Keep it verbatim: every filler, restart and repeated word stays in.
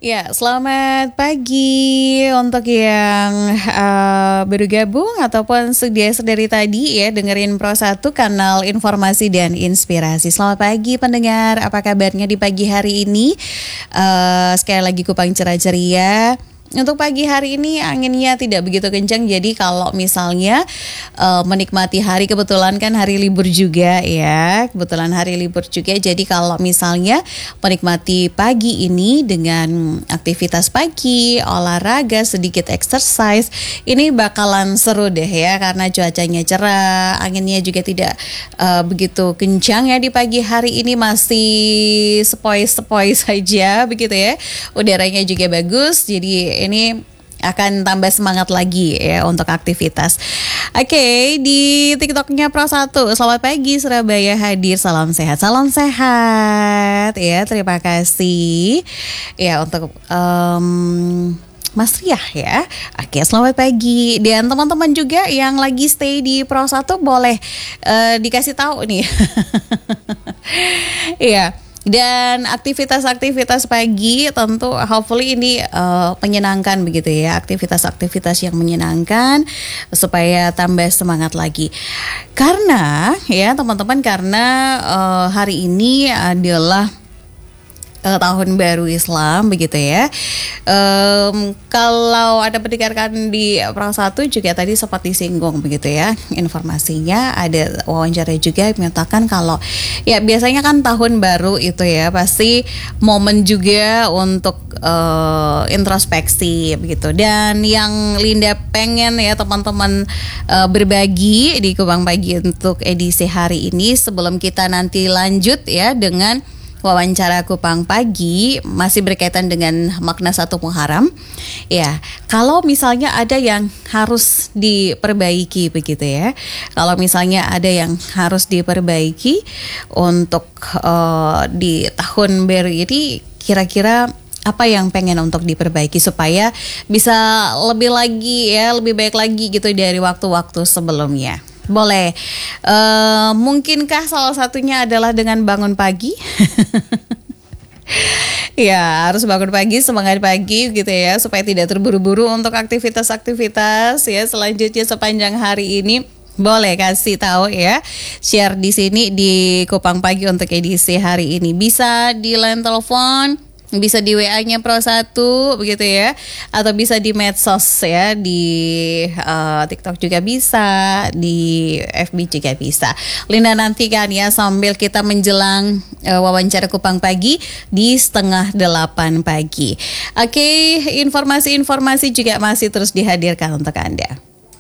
Ya, selamat pagi untuk yang uh, baru gabung ataupun sedia dari tadi ya dengerin Pro satu kanal informasi dan inspirasi. Selamat pagi pendengar, apa kabarnya di pagi hari ini? Uh, sekali lagi Kupang cerah ceria. Untuk pagi hari ini anginnya tidak begitu kencang, jadi kalau misalnya uh, menikmati hari, kebetulan kan hari libur juga ya, kebetulan hari libur juga, jadi kalau misalnya menikmati pagi ini dengan aktivitas pagi, olahraga, sedikit exercise, ini bakalan seru deh ya, karena cuacanya cerah, anginnya juga tidak uh, begitu kencang ya di pagi hari ini, masih sepoi-sepoi saja begitu ya, udaranya juga bagus, jadi ini akan tambah semangat lagi ya untuk aktivitas. Oke, okay, di TikToknya Pro satu, selamat pagi Surabaya hadir, salam sehat, salam sehat ya, terima kasih ya untuk um, Mas Riah ya. Oke, selamat pagi. Dan teman-teman juga yang lagi stay di Pro satu boleh uh, dikasih tahu nih. Iya. Dan aktivitas-aktivitas pagi tentu hopefully ini uh, menyenangkan begitu ya, aktivitas-aktivitas yang menyenangkan supaya tambah semangat lagi. Karena ya teman-teman, karena uh, hari ini adalah Uh, tahun baru Islam begitu ya. Um, kalau ada pendengarkan di Pro satu juga tadi sempat disinggung begitu ya informasinya, ada wawancara juga yang menyatakan kalau ya biasanya kan tahun baru itu ya pasti momen juga untuk uh, introspeksi begitu. Dan yang Linda pengen ya teman-teman uh, berbagi di Kupang Pagi untuk edisi hari ini, sebelum kita nanti lanjut ya dengan wawancara Kupang Pagi masih berkaitan dengan makna satu Muharram. Ya, kalau misalnya ada yang harus diperbaiki begitu ya. Kalau misalnya ada yang harus diperbaiki untuk uh, di tahun baru ini, kira-kira apa yang pengen untuk diperbaiki supaya bisa lebih lagi ya, lebih baik lagi gitu dari waktu-waktu sebelumnya. Boleh, uh, mungkinkah salah satunya adalah dengan bangun pagi? Ya, harus bangun pagi, semangat pagi gitu ya, supaya tidak terburu-buru untuk aktivitas-aktivitas ya selanjutnya sepanjang hari ini. Boleh kasih tahu ya, share di sini di Kupang Pagi untuk edisi hari ini. Bisa di line telepon, bisa di W A-nya Pro satu begitu ya, atau bisa di medsos ya, di uh, TikTok juga bisa, di F B juga bisa. Linda nantikan ya sambil kita menjelang uh, wawancara Kupang Pagi di setengah delapan pagi. Oke, informasi-informasi juga masih terus dihadirkan untuk Anda.